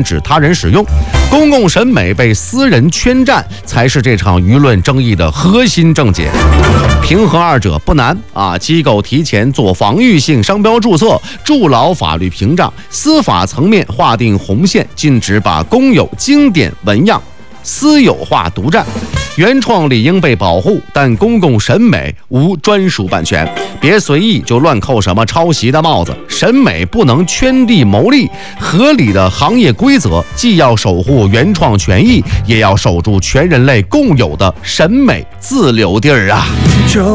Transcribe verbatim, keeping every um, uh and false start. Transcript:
禁止他人使用。公共审美被私人圈占，才是这场舆论争议的核心症结。平衡二者不难啊，机构提前做防御性商标注册，筑牢法律屏障；司法层面划定红线，禁止把公有经典纹样私有化独占。原创理应被保护，但公共审美无专属版权，别随意就乱扣什么抄袭的帽子。审美不能圈地谋利，合理的行业规则既要守护原创权益，也要守住全人类共有的审美自留地儿啊。